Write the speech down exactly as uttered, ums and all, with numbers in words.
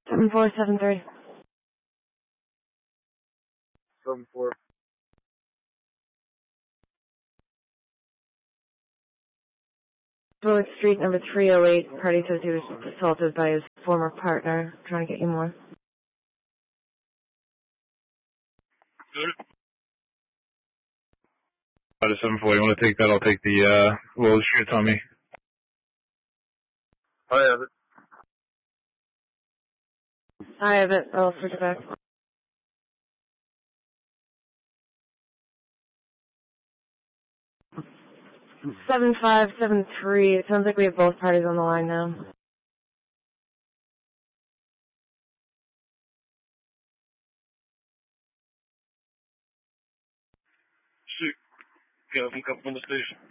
seven four seven three. seven four. Bullock Street, number three oh eight. Party says he was assaulted by his former partner. Trying to get you more. Good. Out of seven four, you want to take that? I'll take the, uh, well, shoot on me. I have it. I have it. I'll switch it back. seven five seven three. It sounds like we have both parties on the line now. Shoot. Got some come from the station.